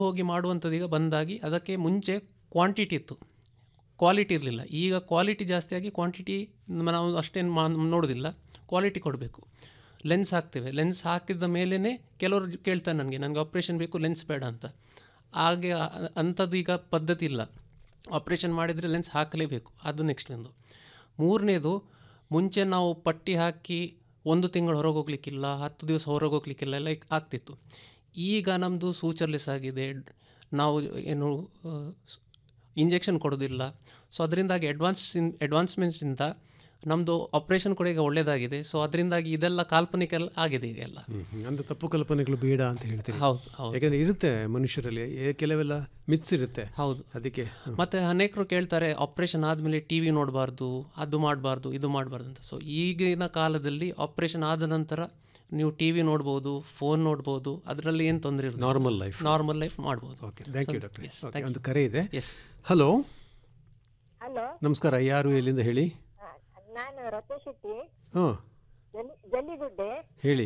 ಹೋಗಿ ಮಾಡುವಂಥದ್ದು ಈಗ ಬಂದಾಗಿ, ಅದಕ್ಕೆ ಮುಂಚೆ ಕ್ವಾಂಟಿಟಿ ಇತ್ತು, ಕ್ವಾಲಿಟಿ ಇರಲಿಲ್ಲ. ಈಗ ಕ್ವಾಲಿಟಿ ಜಾಸ್ತಿಯಾಗಿ ಕ್ವಾಂಟಿಟಿ ನಾವು ಅಷ್ಟೇನು ನೋಡೋದಿಲ್ಲ, ಕ್ವಾಲಿಟಿ ಕೊಡಬೇಕು. ಲೆನ್ಸ್ ಹಾಕ್ತೇವೆ, ಲೆನ್ಸ್ ಹಾಕಿದ ಮೇಲೇ ಕೆಲವರು ಕೇಳ್ತಾರೆ ನನಗೆ ಆಪ್ರೇಷನ್ ಬೇಕು, ಲೆನ್ಸ್ ಬೇಡ ಅಂತ. ಹಾಗೆ ಅಂಥದ್ದು ಈಗ ಪದ್ಧತಿ ಇಲ್ಲ. ಆಪ್ರೇಷನ್ ಮಾಡಿದರೆ ಲೆನ್ಸ್ ಹಾಕಲೇಬೇಕು. ಅದು ನೆಕ್ಸ್ಟ್ ಒಂದು. ಮೂರನೇದು, ಮುಂಚೆ ನಾವು ಪಟ್ಟಿ ಹಾಕಿ 1 ತಿಂಗಳು ಹೊರಗೆ ಹೋಗ್ಲಿಕ್ಕಿಲ್ಲ, 10 ದಿವಸ ಹೊರಗೆ ಹೋಗ್ಲಿಕ್ಕಿಲ್ಲ ಎಲ್ಲ ಆಗ್ತಿತ್ತು. ಈಗ ನಮ್ಮದು ಸೂಚರ್ಲೆಸ್ ಆಗಿದೆ, ನಾವು ಏನು ಇಂಜೆಕ್ಷನ್ ಕೊಡೋದಿಲ್ಲ. ಸೊ ಅದರಿಂದಾಗಿ ಅಡ್ವಾನ್ಸ್ಮೆಂಟ್ಸಿಂದ ನಮ್ಮದು ಆಪ್ರೇಷನ್ ಕೂಡ ಈಗ ಒಳ್ಳೆಯದಾಗಿದೆ. ಸೊ ಅದರಿಂದಾಗಿ ಇದೆಲ್ಲ ಕಾಲ್ಪನಿಕ ಆಗಿದೆ ಈಗ ಎಲ್ಲ. ಅಂದರೆ ತಪ್ಪು ಕಲ್ಪನೆಗಳು ಬೇಡ ಅಂತ ಹೇಳ್ತೀವಿ. ಹೌದು ಹೌದು. ಯಾಕಂದರೆ ಇರುತ್ತೆ ಮನುಷ್ಯರಲ್ಲಿ ಕೆಲವೆಲ್ಲ ಮಿತ್ಸ್ ಇರುತ್ತೆ. ಹೌದು. ಅದಕ್ಕೆ ಮತ್ತು ಅನೇಕರು ಕೇಳ್ತಾರೆ ಆಪ್ರೇಷನ್ ಆದಮೇಲೆ ಟಿ ವಿ ನೋಡಬಾರ್ದು, ಅದು ಮಾಡಬಾರ್ದು, ಇದು ಮಾಡಬಾರ್ದು ಅಂತ. ಸೊ ಈಗಿನ ಕಾಲದಲ್ಲಿ ಆಪ್ರೇಷನ್ ಆದ ನಂತರ ನೀವು ಟಿ ವಿ ನೋಡ್ಬೋದು, ಫೋನ್ ನೋಡ್ಬೋದು, ಅದರಲ್ಲಿ ಏನು ತೊಂದರೆ ಇರುತ್ತೆ, ನಾರ್ಮಲ್ ಲೈಫ್ ಮಾಡ್ಬೋದು. Okay, thank you doctor. ಒಂದು ಕರೆ ಇದೆ. S, hello. ಹಲೋ, ನಮಸ್ಕಾರ. ಯಾರು, ಎಲ್ಲಿಂದ ಹೇಳಿ? ನಾನು ರತ್ನ ಶೆಟ್ಟಿ, ಹಾಂ, ಜಲ್ಲಿಗುಡ್ಡೆ. ಹೇಳಿ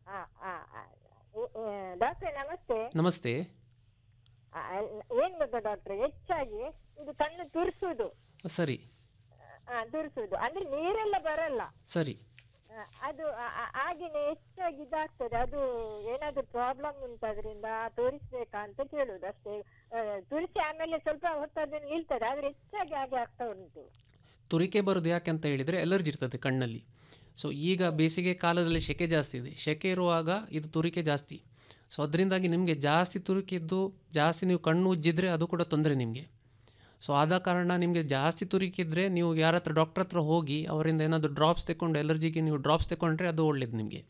ಡಾಕ್ಟ್ರೆ ನಮಸ್ತೆ. ನಮಸ್ತೆ. ಏನ್ ಗೊತ್ತಾ ಡಾಕ್ಟ್ರೆ, ಹೆಚ್ಚಾಗಿ ಇದು ಕಣ್ಣು ತುರ್ಸುದು. ಸರಿ. ತುರ್ಸುದು ಅಂದ್ರೆ ನೀರೆಲ್ಲ ಬರಲ್ಲ. ಸರಿ. ಅದು ಹಾಗೇನೆ ಹೆಚ್ಚಾಗಿ ಇದಾಗ್ತದೆ. ಅದು ಏನಾದ್ರು ಪ್ರಾಬ್ಲಮ್ ಉಂಟದ್ರಿಂದ ತೋರಿಸ್ಬೇಕಾ ಅಂತ ಕೇಳುದು ಅಷ್ಟೇ. ತುರಿಸಿ ಆಮೇಲೆ ಸ್ವಲ್ಪ ಹೊತ್ತದನ್ನು ನಿಲ್ತದೆ, ಆದ್ರೆ ಹೆಚ್ಚಾಗಿ ಹಾಗೆ ಆಗ್ತಾ ಉಂಟು. ತುರಿಕೆ ಬರೋದು ಯಾಕೆ ಅಂತ ಹೇಳಿದರೆ ಎಲರ್ಜಿ ಇರ್ತದೆ ಕಣ್ಣಲ್ಲಿ. ಸೊ ಈಗ ಬೇಸಿಗೆ ಕಾಲದಲ್ಲಿ ಸೆಕೆ ಜಾಸ್ತಿ ಇದೆ, ಸೆಕೆ ಇರುವಾಗ ಇದು ತುರಿಕೆ ಜಾಸ್ತಿ. ಸೊ ಅದರಿಂದಾಗಿ ನಿಮಗೆ ಜಾಸ್ತಿ ತುರಿಕಿದ್ದು ಜಾಸ್ತಿ ನೀವು ಕಣ್ಣು ಉಜ್ಜಿದ್ರೆ ಅದು ಕೂಡ ತೊಂದರೆ ನಿಮಗೆ. ಸೊ ಆದ ಕಾರಣ ನಿಮಗೆ ಜಾಸ್ತಿ ತುರಿಕಿದ್ರೆ ನೀವು ಯಾರ ಹತ್ರ ಡಾಕ್ಟರ್ ಹತ್ರ ಹೋಗಿ ಅವರಿಂದ ಏನಾದರೂ ಡ್ರಾಪ್ಸ್ ತಗೊಂಡು, ಎಲರ್ಜಿಗೆ ನೀವು ಡ್ರಾಪ್ಸ್ ತಗೊಂಡ್ರೆ ಅದು ಒಳ್ಳೇದು ನಿಮಗೆ.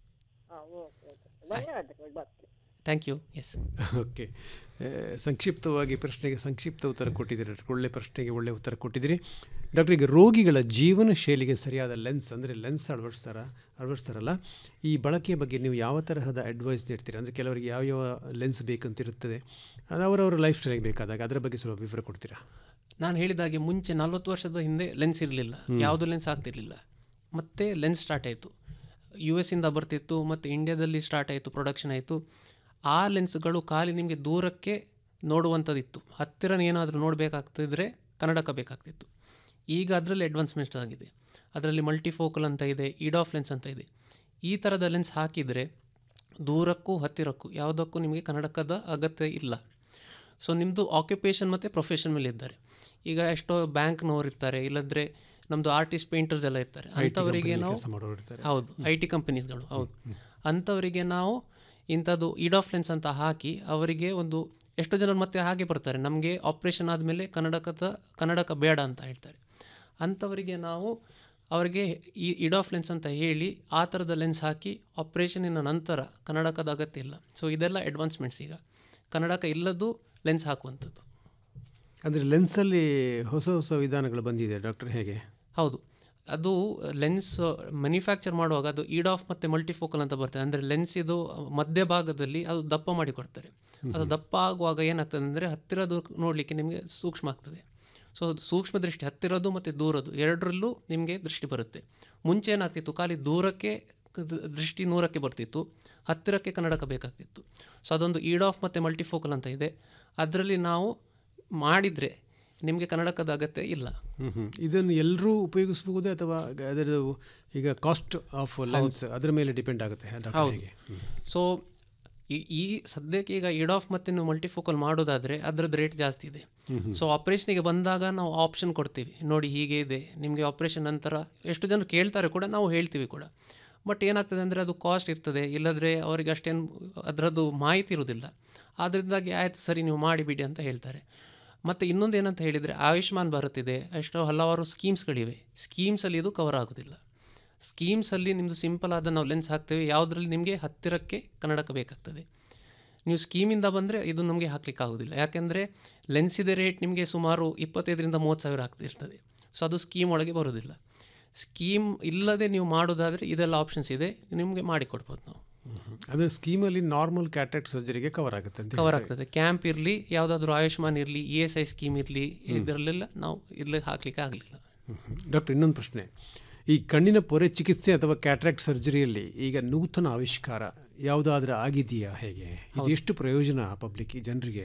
Thank you. S, okay. ಸಂಕ್ಷಿಪ್ತವಾಗಿ ಪ್ರಶ್ನೆಗೆ ಸಂಕ್ಷಿಪ್ತ ಉತ್ತರ ಕೊಟ್ಟಿದ್ದೀರಿ. ಒಳ್ಳೆ ಪ್ರಶ್ನೆಗೆ ಒಳ್ಳೆ ಉತ್ತರ ಕೊಟ್ಟಿದ್ದೀರಿ ಡಾಕ್ಟರ್. ಈಗ ರೋಗಿಗಳ ಜೀವನ ಶೈಲಿಗೆ ಸರಿಯಾದ ಲೆನ್ಸ್, ಅಂದರೆ ಲೆನ್ಸ್ ಅಳವಡಿಸ್ತಾರಲ್ಲ, ಈ ಬಳಕೆಯ ಬಗ್ಗೆ ನೀವು ಯಾವ ತರಹದ ಅಡ್ವೈಸ್ ನೀಡ್ತೀರಿ? ಅಂದರೆ ಕೆಲವರಿಗೆ ಯಾವ ಲೆನ್ಸ್ ಬೇಕಂತಿರುತ್ತದೆ, ಅದು ಅವರವರ ಲೈಫ್ ಸ್ಟೈಲಿಗೆ ಬೇಕಾದಾಗ ಅದರ ಬಗ್ಗೆ ಸ್ವಲ್ಪ ವಿವರ ಕೊಡ್ತೀರಾ? ನಾನು ಹೇಳಿದಾಗೆ ಮುಂಚೆ 40 ವರ್ಷದ ಹಿಂದೆ ಲೆನ್ಸ್ ಇರಲಿಲ್ಲ, ಯಾವುದು ಲೆನ್ಸ್ ಆಗ್ತಿರಲಿಲ್ಲ. ಮತ್ತು ಲೆನ್ಸ್ ಸ್ಟಾರ್ಟ್ ಆಯಿತು, US ಇಂದ ಬರ್ತಿತ್ತು, ಮತ್ತು ಇಂಡಿಯಾದಲ್ಲಿ ಸ್ಟಾರ್ಟ್ ಆಯಿತು, ಪ್ರೊಡಕ್ಷನ್ ಆಯಿತು. ಆ ಲೆನ್ಸ್ಗಳು ಖಾಲಿ ನಿಮಗೆ ದೂರಕ್ಕೆ ನೋಡುವಂಥದ್ದಿತ್ತು, ಹತ್ತಿರ ಏನಾದರೂ ನೋಡಬೇಕಾಗ್ತಿದ್ರೆ ಕನ್ನಡಕ ಬೇಕಾಗ್ತಿತ್ತು. ಈಗ ಅದರಲ್ಲಿ ಅಡ್ವಾನ್ಸ್ಮೆಂಟ್ ಆಗಿದೆ, ಅದರಲ್ಲಿ ಮಲ್ಟಿಫೋಕಲ್ ಅಂತ ಇದೆ, ಇಡಾಫ್ ಲೆನ್ಸ್ ಅಂತ ಇದೆ. ಈ ಥರದ ಲೆನ್ಸ್ ಹಾಕಿದರೆ ದೂರಕ್ಕೂ ಹತ್ತಿರಕ್ಕೂ ಯಾವುದಕ್ಕೂ ನಿಮಗೆ ಕನ್ನಡಕದ ಅಗತ್ಯ ಇಲ್ಲ. ಸೊ ನಿಮ್ಮದು ಆಕ್ಯುಪೇಷನ್ ಮತ್ತು ಪ್ರೊಫೆಷನ್ ಮೇಲೆ ಇದ್ದಾರೆ. ಈಗ ಎಷ್ಟೋ ಬ್ಯಾಂಕ್ನವ್ರು ಇರ್ತಾರೆ, ಇಲ್ಲಂದರೆ ನಮ್ಮದು ಆರ್ಟಿಸ್ಟ್, ಪೇಂಟರ್ಸ್ ಎಲ್ಲ ಇರ್ತಾರೆ. ಅಂಥವರಿಗೆ ನಾವು, ಹೌದು, IT ಕಂಪನೀಸ್ಗಳು, ಹೌದು, ಅಂಥವರಿಗೆ ನಾವು ಇಂಥದ್ದು ಇಡಾಫ್ ಲೆನ್ಸ್ ಅಂತ ಹಾಕಿ ಅವರಿಗೆ ಒಂದು, ಎಷ್ಟೋ ಜನ ಮತ್ತೆ ಹಾಗೆ ಬರ್ತಾರೆ, ನಮಗೆ ಆಪ್ರೇಷನ್ ಆದಮೇಲೆ ಕನ್ನಡಕ ಬೇಡ ಅಂತ ಹೇಳ್ತಾರೆ. ಅಂಥವರಿಗೆ ನಾವು ಅವರಿಗೆ ಈ ಇಡಾಫ್ ಲೆನ್ಸ್ ಅಂತ ಹೇಳಿ ಆ ಥರದ ಲೆನ್ಸ್ ಹಾಕಿ ಆಪ್ರೇಷನಿನ ನಂತರ ಕನ್ನಡಕದ ಅಗತ್ಯ ಇಲ್ಲ. ಸೊ ಇದೆಲ್ಲ ಅಡ್ವಾನ್ಸ್ಮೆಂಟ್ಸ್. ಈಗ ಕನ್ನಡಕ ಇಲ್ಲದ್ದು ಲೆನ್ಸ್ ಹಾಕುವಂಥದ್ದು. ಅಂದರೆ ಲೆನ್ಸಲ್ಲಿ ಹೊಸ ಹೊಸ ವಿಧಾನಗಳು ಬಂದಿದೆ ಡಾಕ್ಟರ್, ಹೇಗೆ? ಹೌದು, ಅದು ಲೆನ್ಸ್ ಮ್ಯಾನುಫ್ಯಾಕ್ಚರ್ ಮಾಡುವಾಗ ಅದು ಇಡಾಫ್ ಮತ್ತು ಮಲ್ಟಿಫೋಕಲ್ ಅಂತ ಬರ್ತದೆ. ಅಂದರೆ ಲೆನ್ಸ್ ಇದು ಮಧ್ಯಭಾಗದಲ್ಲಿ ಅದು ದಪ್ಪ ಮಾಡಿ ಕೊಡ್ತಾರೆ. ಅದು ದಪ್ಪ ಆಗುವಾಗ ಏನಾಗ್ತದೆ ಅಂದರೆ ಹತ್ತಿರದು ನೋಡಲಿಕ್ಕೆ ನಿಮಗೆ ಸೂಕ್ಷ್ಮ ಆಗ್ತದೆ. ಸೊ ಸೂಕ್ಷ್ಮ ದೃಷ್ಟಿ, ಹತ್ತಿರದು ಮತ್ತು ದೂರದು ಎರಡರಲ್ಲೂ ನಿಮಗೆ ದೃಷ್ಟಿ ಬರುತ್ತೆ. ಮುಂಚೆ ಏನಾಗ್ತಿತ್ತು, ಖಾಲಿ ದೂರಕ್ಕೆ ದೃಷ್ಟಿ 100ಕ್ಕೆ ಬರ್ತಿತ್ತು, ಹತ್ತಿರಕ್ಕೆ ಕನ್ನಡಕ ಬೇಕಾಗ್ತಿತ್ತು. ಸೊ ಅದೊಂದು ಇಡಾಫ್ ಮತ್ತು ಮಲ್ಟಿಫೋಕಲ್ ಅಂತ ಇದೆ. ಅದರಲ್ಲಿ ನಾವು ಮಾಡಿದರೆ ನಿಮಗೆ ಕನ್ನಡಕದ ಅಗತ್ಯ ಇಲ್ಲ. ಇದನ್ನು ಎಲ್ಲರೂ ಉಪಯೋಗಿಸಬಹುದೇ, ಅಥವಾ ಅದರ ಈಗ ಕಾಸ್ಟ್ ಆಫ್ ಲೆನ್ಸ್ ಅದರ ಮೇಲೆ ಡಿಪೆಂಡ್ ಆಗುತ್ತೆ? ಹೌದು. ಸೊ ಈ ಸದ್ಯಕ್ಕೆ ಈಗ ಇಡಾಫ್ ಮತ್ತು ನೀವು ಮಲ್ಟಿಫೋಕಲ್ ಮಾಡೋದಾದರೆ ಅದರದ್ದು ರೇಟ್ ಜಾಸ್ತಿ ಇದೆ. ಸೊ ಆಪ್ರೇಷನಿಗೆ ಬಂದಾಗ ನಾವು ಆಪ್ಷನ್ ಕೊಡ್ತೀವಿ, ನೋಡಿ ಹೀಗೆ ಇದೆ ನಿಮಗೆ. ಆಪ್ರೇಷನ್ ನಂತರ ಎಷ್ಟು ಜನರು ಕೇಳ್ತಾರೆ ಕೂಡ, ನಾವು ಹೇಳ್ತೀವಿ ಕೂಡ. ಬಟ್ ಏನಾಗ್ತದೆ ಅಂದರೆ ಅದು ಕಾಸ್ಟ್ ಇರ್ತದೆ, ಇಲ್ಲದ್ರೆ ಅವರಿಗೆ ಅಷ್ಟೇನು ಅದರದ್ದು ಮಾಹಿತಿ ಇರೋದಿಲ್ಲ. ಅದರಿಂದಾಗಿ ಆಯ್ತು ಸರಿ ನೀವು ಮಾಡಿಬಿಡಿ ಅಂತ ಹೇಳ್ತಾರೆ. ಮತ್ತು ಇನ್ನೊಂದು ಏನಂತ ಹೇಳಿದರೆ, ಆಯುಷ್ಮಾನ್ ಭಾರತ್ ಇದೆ, ಎಷ್ಟೋ ಹಲವಾರು ಸ್ಕೀಮ್ಸ್ಗಳಿವೆ. ಸ್ಕೀಮ್ಸಲ್ಲಿ ಇದು ಕವರ್ ಆಗೋದಿಲ್ಲ. ಸ್ಕೀಮ್ಸಲ್ಲಿ ನಿಮ್ಮದು ಸಿಂಪಲ್ ಆದ ನಾವು ಲೆನ್ಸ್ ಹಾಕ್ತೇವೆ, ಯಾವುದರಲ್ಲಿ ನಿಮಗೆ ಹತ್ತಿರಕ್ಕೆ ಕನ್ನಡಕ ಬೇಕಾಗ್ತದೆ. ನೀವು ಸ್ಕೀಮಿಂದ ಬಂದರೆ ಇದು ನಮಗೆ ಹಾಕ್ಲಿಕ್ಕೆ ಆಗೋದಿಲ್ಲ. ಯಾಕೆಂದರೆ ಲೆನ್ಸಿದೆ ರೇಟ್ ನಿಮಗೆ ಸುಮಾರು 25,000 to 30,000 ಆಗ್ತಿರ್ತದೆ. ಸೊ ಅದು ಸ್ಕೀಮ್ ಒಳಗೆ ಬರೋದಿಲ್ಲ. ಸ್ಕೀಮ್ ಇಲ್ಲದೆ ನೀವು ಮಾಡೋದಾದರೆ ಇದೆಲ್ಲ ಆಪ್ಷನ್ಸ್ ಇದೆ, ನಿಮಗೆ ಮಾಡಿಕೊಡ್ಬೋದು ನಾವು. ಅದು ಸ್ಕೀಮಲ್ಲಿ ನಾರ್ಮಲ್ ಕ್ಯಾಟ್ರಾಕ್ಟ್ ಸರ್ಜರಿಗೆ ಕವರ್ ಆಗುತ್ತೆ ಅಂತ ಕವರ್ ಆಗ್ತದೆ. ಕ್ಯಾಂಪ್ ಇರಲಿ, ಯಾವುದಾದ್ರೂ ಆಯುಷ್ಮಾನ್ ಇರಲಿ, ESI ಸ್ಕೀಮ್ ಇರಲಿ, ಇದರಲ್ಲೆಲ್ಲ ನಾವು ಇಲ್ಲಿ ಹಾಕಲಿಕ್ಕೆ ಆಗಲಿಲ್ಲ. ಡಾಕ್ಟರ್, ಇನ್ನೊಂದು ಪ್ರಶ್ನೆ. ಈ ಕಣ್ಣಿನ ಪೊರೆ ಚಿಕಿತ್ಸೆ ಅಥವಾ ಕ್ಯಾಟ್ರಾಕ್ಟ್ ಸರ್ಜರಿಯಲ್ಲಿ ಈಗ ನೂತನ ಆವಿಷ್ಕಾರ ಯಾವುದಾದ್ರೂ ಆಗಿದೆಯಾ ಹೇಗೆ? ಇದು ಎಷ್ಟು ಪ್ರಯೋಜನ ಪಬ್ಲಿಕ್ ಜನರಿಗೆ?